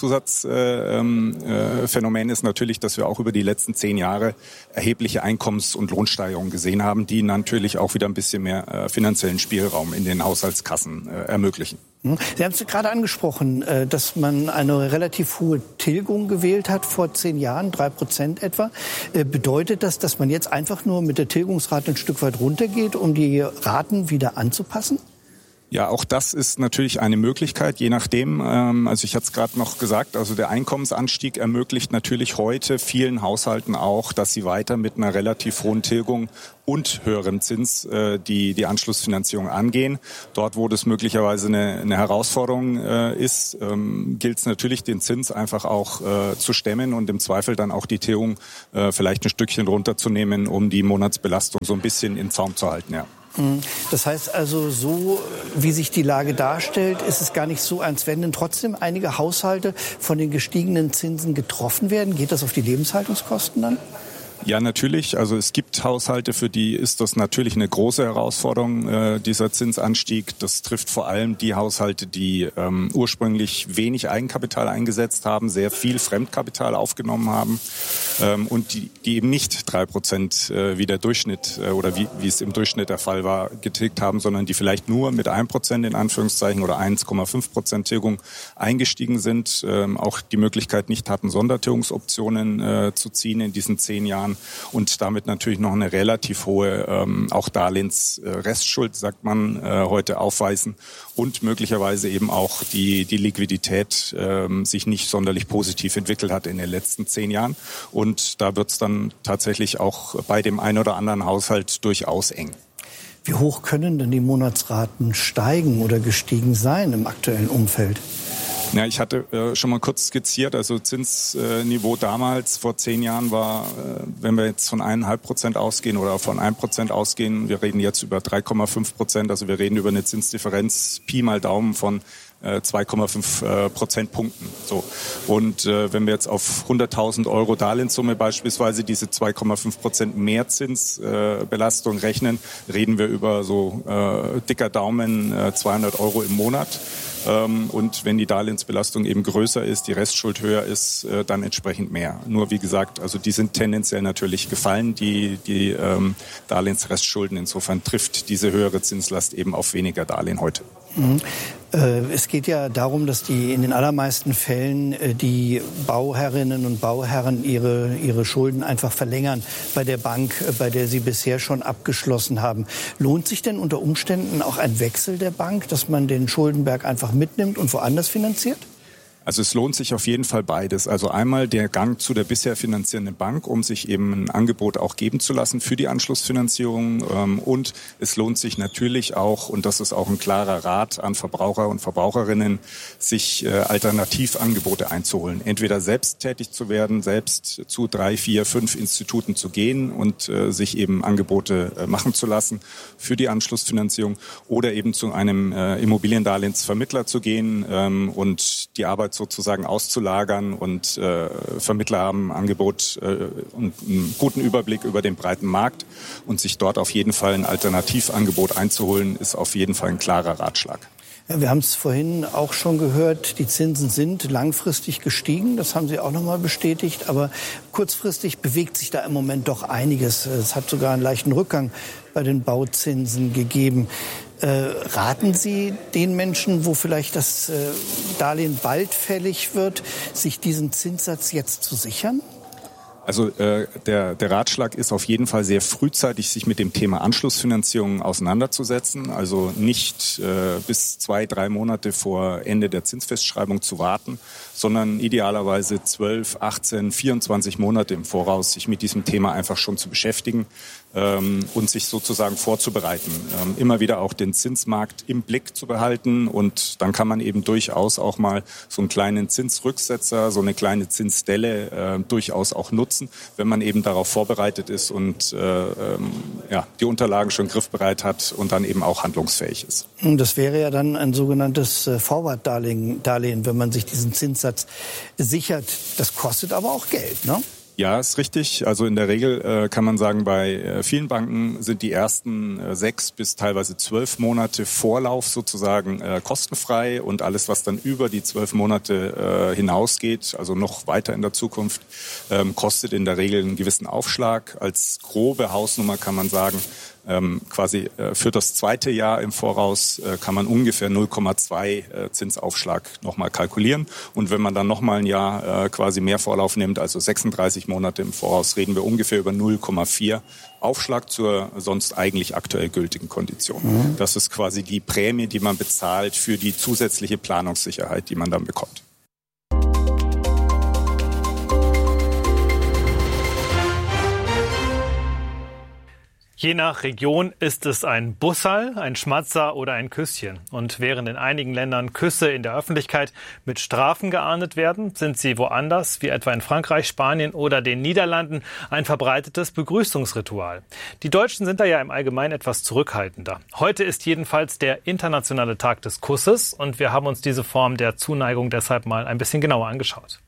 Speaker 20: Zusatzphänomen ist natürlich, dass wir auch über die letzten 10 Jahre erhebliche Einkommens- und Lohnsteigerungen gesehen haben, die natürlich auch wieder ein bisschen mehr finanziellen Spielraum in den Haushaltskassen ermöglichen.
Speaker 19: Sie haben es gerade angesprochen, dass man eine relativ hohe Tilgung gewählt hat vor 10 Jahren, 3% etwa. Bedeutet das, dass man jetzt einfach nur mit der Tilgungsrate ein Stück weit runtergeht, um die Raten wieder anzupassen?
Speaker 20: Ja, auch das ist natürlich eine Möglichkeit, je nachdem. Also ich hatte es gerade noch gesagt, also der Einkommensanstieg ermöglicht natürlich heute vielen Haushalten auch, dass sie weiter mit einer relativ hohen Tilgung und höherem Zins die Anschlussfinanzierung angehen. Dort, wo das möglicherweise eine Herausforderung ist, gilt es natürlich, den Zins einfach auch zu stemmen und im Zweifel dann auch die Tilgung vielleicht ein Stückchen runterzunehmen, um die Monatsbelastung so ein bisschen in Zaum zu halten, ja.
Speaker 19: Das heißt also, so wie sich die Lage darstellt, ist es gar nicht so, als wenn denn trotzdem einige Haushalte von den gestiegenen Zinsen getroffen werden. Geht das auf die Lebenshaltungskosten dann?
Speaker 20: Ja, natürlich. Also es gibt Haushalte, für die ist das natürlich eine große Herausforderung, dieser Zinsanstieg. Das trifft vor allem die Haushalte, die ursprünglich wenig Eigenkapital eingesetzt haben, sehr viel Fremdkapital aufgenommen haben und die eben nicht 3% wie der Durchschnitt oder wie es im Durchschnitt der Fall war, getilgt haben, sondern die vielleicht nur mit 1% in Anführungszeichen oder 1,5% Tilgung eingestiegen sind, auch die Möglichkeit nicht hatten, Sondertilgungsoptionen zu ziehen in diesen 10 Jahren. Und damit natürlich noch eine relativ hohe auch Darlehensrestschuld, sagt man, heute aufweisen und möglicherweise eben auch die Liquidität sich nicht sonderlich positiv entwickelt hat in den letzten 10 Jahren. Und da wird es dann tatsächlich auch bei dem einen oder anderen Haushalt durchaus eng.
Speaker 19: Wie hoch können denn die Monatsraten steigen oder gestiegen sein im aktuellen Umfeld?
Speaker 20: Ja, ich hatte schon mal kurz skizziert, also Zinsniveau damals vor 10 Jahren war, wenn wir jetzt von 1,5% ausgehen oder von 1% ausgehen, wir reden jetzt über 3,5%, also wir reden über eine Zinsdifferenz Pi mal Daumen von 2,5 Prozentpunkten. So. Und wenn wir jetzt auf 100.000 Euro Darlehenssumme beispielsweise diese 2,5% Mehrzinsbelastung rechnen, reden wir über so dicker Daumen 200 Euro im Monat. Und wenn die Darlehensbelastung eben größer ist, die Restschuld höher ist, dann entsprechend mehr. Nur wie gesagt, also die sind tendenziell natürlich gefallen, die Darlehensrestschulden. Insofern trifft diese höhere Zinslast eben auf weniger Darlehen heute.
Speaker 19: Es geht ja darum, dass in den allermeisten Fällen die Bauherrinnen und Bauherren ihre Schulden einfach verlängern bei der Bank, bei der sie bisher schon abgeschlossen haben. Lohnt sich denn unter Umständen auch ein Wechsel der Bank, dass man den Schuldenberg einfach mitnimmt und woanders finanziert?
Speaker 20: Also es lohnt sich auf jeden Fall beides. Also einmal der Gang zu der bisher finanzierenden Bank, um sich eben ein Angebot auch geben zu lassen für die Anschlussfinanzierung. Und es lohnt sich natürlich auch, und das ist auch ein klarer Rat an Verbraucher und Verbraucherinnen, sich Alternativangebote einzuholen. Entweder selbst tätig zu werden, selbst zu 3, 4, 5 Instituten zu gehen und sich eben Angebote machen zu lassen für die Anschlussfinanzierung oder eben zu einem Immobiliendarlehensvermittler zu gehen und die Arbeit sozusagen auszulagern und Vermittler haben ein Angebot und einen guten Überblick über den breiten Markt und sich dort auf jeden Fall ein Alternativangebot einzuholen, ist auf jeden Fall ein klarer Ratschlag.
Speaker 19: Ja, wir haben es vorhin auch schon gehört, die Zinsen sind langfristig gestiegen, das haben Sie auch noch mal bestätigt, aber kurzfristig bewegt sich da im Moment doch einiges. Es hat sogar einen leichten Rückgang bei den Bauzinsen gegeben. Raten Sie den Menschen, wo vielleicht das Darlehen bald fällig wird, sich diesen Zinssatz jetzt zu sichern?
Speaker 20: Also der Ratschlag ist auf jeden Fall sehr frühzeitig, sich mit dem Thema Anschlussfinanzierung auseinanderzusetzen. Also nicht bis 2, 3 Monate vor Ende der Zinsfestschreibung zu warten, sondern idealerweise 12, 18, 24 Monate im Voraus sich mit diesem Thema einfach schon zu beschäftigen. und sich sozusagen vorzubereiten. Immer wieder auch den Zinsmarkt im Blick zu behalten und dann kann man eben durchaus auch mal so einen kleinen Zinsrücksetzer, so eine kleine Zinsdelle durchaus auch nutzen, wenn man eben darauf vorbereitet ist und die Unterlagen schon griffbereit hat und dann eben auch handlungsfähig ist.
Speaker 19: Das wäre ja dann ein sogenanntes Forward-Darlehen, wenn man sich diesen Zinssatz sichert. Das kostet aber auch Geld, ne?
Speaker 20: Ja, ist richtig. Also in der Regel kann man sagen, bei vielen Banken sind die ersten 6 bis teilweise 12 Monate Vorlauf sozusagen kostenfrei und alles, was dann über die 12 Monate hinausgeht, also noch weiter in der Zukunft, kostet in der Regel einen gewissen Aufschlag. Als grobe Hausnummer kann man sagen, quasi für das zweite Jahr im Voraus kann man ungefähr 0,2 Zinsaufschlag nochmal kalkulieren. Und wenn man dann nochmal ein Jahr quasi mehr Vorlauf nimmt, also 36 Monate im Voraus, reden wir ungefähr über 0,4 Aufschlag zur sonst eigentlich aktuell gültigen Kondition. Das ist quasi die Prämie, die man bezahlt für die zusätzliche Planungssicherheit, die man dann bekommt.
Speaker 1: Je nach Region ist es ein Bussal, ein Schmatzer oder ein Küsschen. Und während in einigen Ländern Küsse in der Öffentlichkeit mit Strafen geahndet werden, sind sie woanders, wie etwa in Frankreich, Spanien oder den Niederlanden, ein verbreitetes Begrüßungsritual. Die Deutschen sind da ja im Allgemeinen etwas zurückhaltender. Heute ist jedenfalls der internationale Tag des Kusses und wir haben uns diese Form der Zuneigung deshalb mal ein bisschen genauer angeschaut.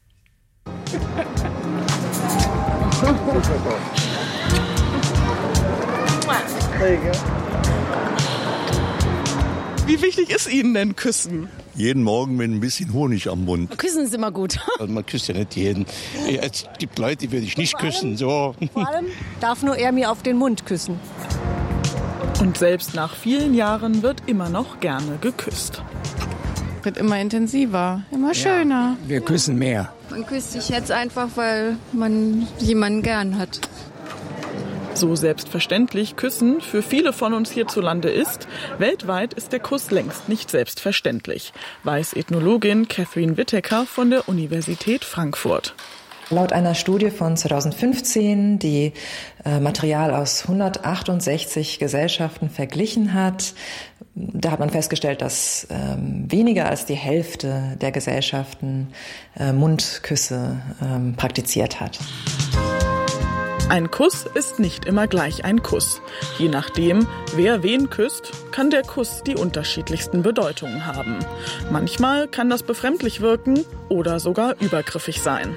Speaker 21: Wie wichtig ist Ihnen denn Küssen?
Speaker 22: Jeden Morgen mit ein bisschen Honig am Mund.
Speaker 23: Küssen ist immer gut.
Speaker 22: Also man küsst ja nicht jeden. Es gibt Leute, die würde ich nicht küssen. So.
Speaker 23: Vor allem darf nur er mir auf den Mund küssen.
Speaker 21: Und selbst nach vielen Jahren wird immer noch gerne geküsst.
Speaker 24: Wird immer intensiver, immer schöner.
Speaker 25: Ja, wir küssen mehr.
Speaker 24: Man küsst sich jetzt einfach, weil man jemanden gern hat.
Speaker 21: So selbstverständlich Küssen für viele von uns hierzulande ist, weltweit ist der Kuss längst nicht selbstverständlich, weiß Ethnologin Catherine Whittaker von der Universität Frankfurt.
Speaker 26: Laut einer Studie von 2015, die Material aus 168 Gesellschaften verglichen hat, da hat man festgestellt, dass weniger als die Hälfte der Gesellschaften Mundküsse praktiziert hat.
Speaker 21: Ein Kuss ist nicht immer gleich ein Kuss. Je nachdem, wer wen küsst, kann der Kuss die unterschiedlichsten Bedeutungen haben. Manchmal kann das befremdlich wirken oder sogar übergriffig sein.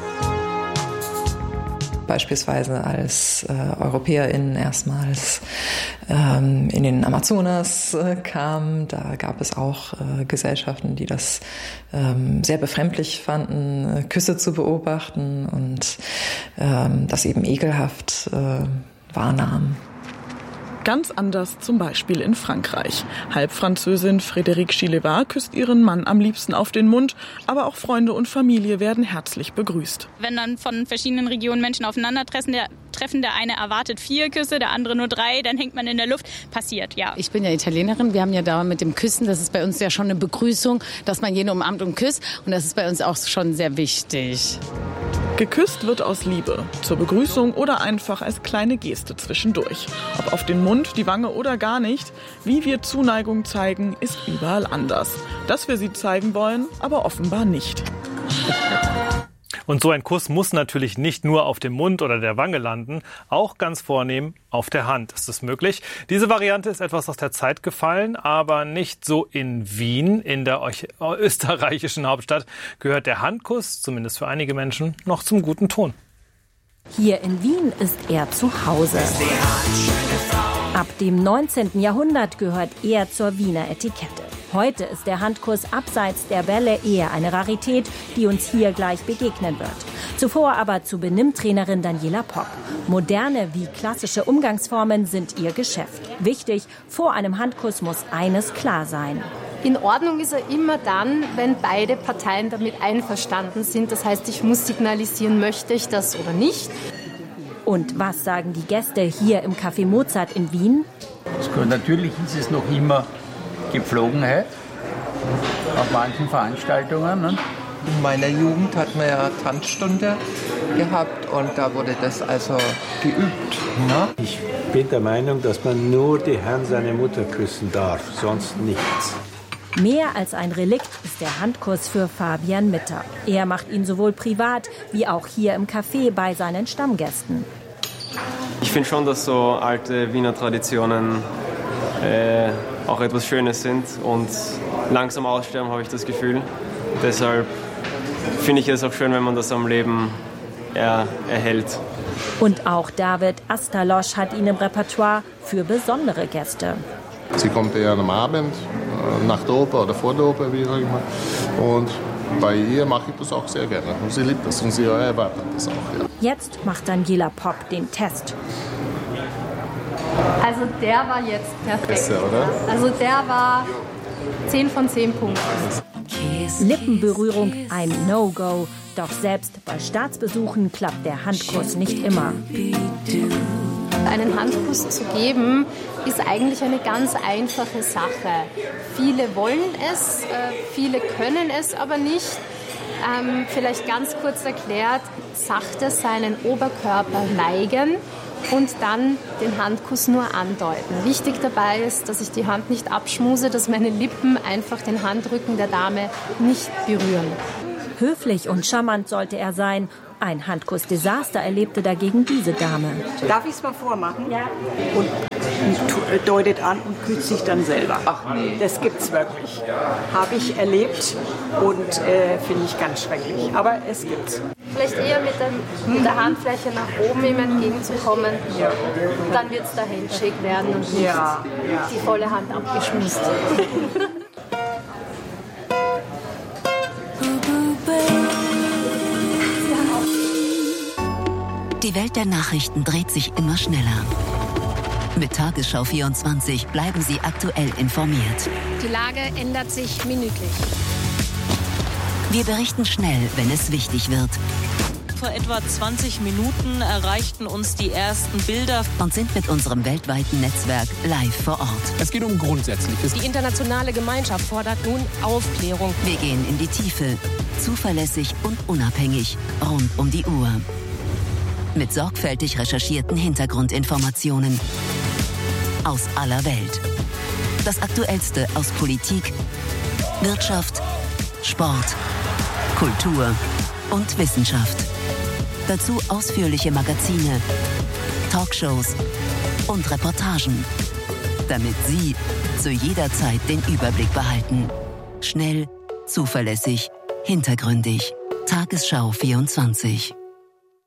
Speaker 26: Beispielsweise als EuropäerInnen erstmals in den Amazonas kamen. Da gab es auch Gesellschaften, die das sehr befremdlich fanden, Küsse zu beobachten und das eben ekelhaft wahrnahmen.
Speaker 21: Ganz anders zum Beispiel in Frankreich. Halbfranzösin Frédérique Chileva küsst ihren Mann am liebsten auf den Mund, aber auch Freunde und Familie werden herzlich begrüßt.
Speaker 27: Wenn dann von verschiedenen Regionen Menschen aufeinandertreffen, der eine erwartet 4 Küsse, der andere nur 3, dann hängt man in der Luft. Passiert, ja.
Speaker 23: Ich bin ja Italienerin, wir haben ja da mit dem Küssen, das ist bei uns ja schon eine Begrüßung, dass man jeden umarmt und küsst und das ist bei uns auch schon sehr wichtig.
Speaker 21: Geküsst wird aus Liebe, zur Begrüßung oder einfach als kleine Geste zwischendurch. Ob auf den Mund, die Wange oder gar nicht, wie wir Zuneigung zeigen, ist überall anders. Dass wir sie zeigen wollen, aber offenbar nicht.
Speaker 1: Und so ein Kuss muss natürlich nicht nur auf dem Mund oder der Wange landen, auch ganz vornehm auf der Hand ist es möglich. Diese Variante ist etwas aus der Zeit gefallen, aber nicht so in Wien. In der österreichischen Hauptstadt gehört der Handkuss, zumindest für einige Menschen, noch zum guten Ton.
Speaker 28: Hier in Wien ist er zu Hause. Ab dem 19. Jahrhundert gehört er zur Wiener Etikette. Heute ist der Handkuss abseits der Bälle eher eine Rarität, die uns hier gleich begegnen wird. Zuvor aber zu Benimmtrainerin Daniela Popp. Moderne wie klassische Umgangsformen sind ihr Geschäft. Wichtig, vor einem Handkuss muss eines klar sein.
Speaker 29: In Ordnung ist er immer dann, wenn beide Parteien damit einverstanden sind. Das heißt, ich muss signalisieren, möchte ich das oder nicht.
Speaker 28: Und was sagen die Gäste hier im Café Mozart in Wien?
Speaker 30: Natürlich ist es noch immer Gepflogenheit auf manchen Veranstaltungen. Ne?
Speaker 2: In meiner Jugend hat man ja Tanzstunde gehabt und da wurde das also geübt. Ne?
Speaker 3: Ich bin der Meinung, dass man nur die Hand seiner Mutter küssen darf, sonst nichts.
Speaker 28: Mehr als ein Relikt ist der Handkuss für Fabian Mitter. Er macht ihn sowohl privat wie auch hier im Café bei seinen Stammgästen.
Speaker 4: Ich finde schon, dass so alte Wiener Traditionen auch etwas Schönes sind und langsam aussterben, habe ich das Gefühl. Deshalb finde ich es auch schön, wenn man das am Leben erhält.
Speaker 28: Und auch David Astalosch hat ihn im Repertoire für besondere Gäste.
Speaker 5: Sie kommt eher am Abend, nach der Oper oder vor der Oper, wie sage ich mal. Und bei ihr mache ich das auch sehr gerne. Und sie liebt das und sie erwartet das auch. Ja.
Speaker 28: Jetzt macht Daniela Popp den Test.
Speaker 29: Also der war jetzt perfekt.
Speaker 5: Besser, oder?
Speaker 29: Also der war 10 von 10 Punkten.
Speaker 28: Lippenberührung ein No-Go. Doch selbst bei Staatsbesuchen klappt der Handkuss nicht immer.
Speaker 29: Einen Handkuss zu geben, ist eigentlich eine ganz einfache Sache. Viele wollen es, viele können es aber nicht. Vielleicht ganz kurz erklärt, sachte seinen Oberkörper neigen und dann den Handkuss nur andeuten. Wichtig dabei ist, dass ich die Hand nicht abschmuse, dass meine Lippen einfach den Handrücken der Dame nicht berühren.
Speaker 28: Höflich und charmant sollte er sein. Ein Handkuss-Desaster erlebte dagegen diese Dame.
Speaker 6: Darf ich es mal vormachen? Ja. Und deutet an und küsst sich dann selber. Ach nee. Das gibt's wirklich. Habe ich erlebt und finde ich ganz schrecklich. Aber es gibt's.
Speaker 29: Vielleicht eher mit der Handfläche nach oben ihm entgegenzukommen. Ja. Dann wird es der Handshake werden und nicht die volle Hand abgeschmust.
Speaker 7: Die Welt der Nachrichten dreht sich immer schneller. Mit Tagesschau 24 bleiben Sie aktuell informiert.
Speaker 29: Die Lage ändert sich minütlich.
Speaker 7: Wir berichten schnell, wenn es wichtig wird.
Speaker 8: Vor etwa 20 Minuten erreichten uns die ersten Bilder
Speaker 7: und sind mit unserem weltweiten Netzwerk live vor Ort.
Speaker 9: Es geht um Grundsätzliches.
Speaker 29: Die internationale Gemeinschaft fordert nun Aufklärung.
Speaker 7: Wir gehen in die Tiefe, zuverlässig und unabhängig, rund um die Uhr. Mit sorgfältig recherchierten Hintergrundinformationen aus aller Welt. Das Aktuellste aus Politik, Wirtschaft, Sport, Kultur und Wissenschaft. Dazu ausführliche Magazine, Talkshows und Reportagen, damit Sie zu jeder Zeit den Überblick behalten. Schnell, zuverlässig, hintergründig. Tagesschau 24.